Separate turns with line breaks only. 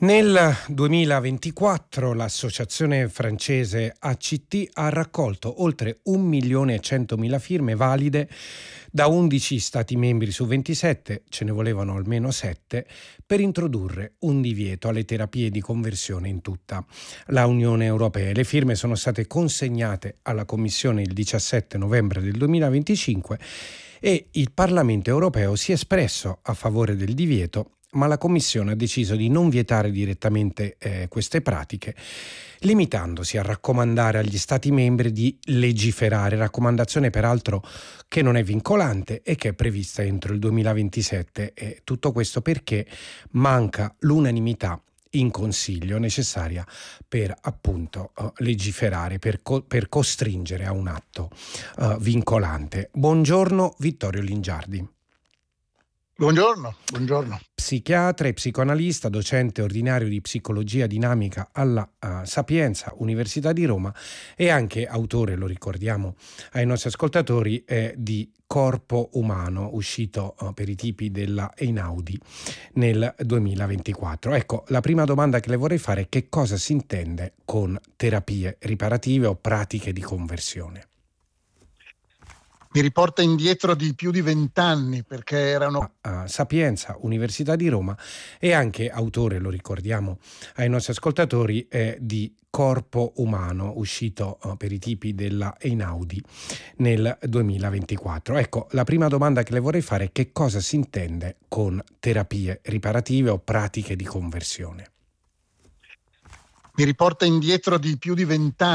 Nel 2024 l'associazione francese ACT ha raccolto oltre 1.100.000 firme valide da 11 Stati membri su 27, ce ne volevano almeno 7, per introdurre un divieto alle terapie di conversione in tutta la Unione Europea. Le firme sono state consegnate alla Commissione il 17 novembre del 2025 e il Parlamento europeo si è espresso a favore del divieto, ma la Commissione ha deciso di non vietare direttamente queste pratiche, limitandosi a raccomandare agli Stati membri di legiferare, raccomandazione peraltro che non è vincolante e che è prevista entro il 2027. E tutto questo perché manca l'unanimità in Consiglio necessaria per appunto legiferare, per costringere a un atto vincolante. Buongiorno Vittorio Lingiardi.
Buongiorno.
Psichiatra e psicoanalista, docente ordinario di psicologia dinamica alla Sapienza, Università di Roma, e anche autore, lo ricordiamo ai nostri ascoltatori, di Corpo Umano, uscito per i tipi della Einaudi nel 2024. Ecco, la prima domanda che le vorrei fare è: che cosa si intende con terapie riparative o pratiche di conversione?
Mi riporta indietro di più di 20 anni perché erano...
Sapienza, Università di Roma, e anche autore, lo ricordiamo ai nostri ascoltatori, di Corpo Umano, uscito per i tipi della Einaudi nel 2024. Ecco, la prima domanda che le vorrei fare è: che cosa si intende con terapie riparative o pratiche di conversione?
Mi riporta indietro di più di 20 anni